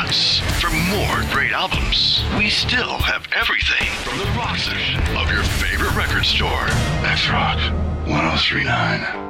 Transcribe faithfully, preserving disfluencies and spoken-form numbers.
Rocks. For more great albums, we still have everything from the rock section of your favorite record store. X Rock one oh three point nine.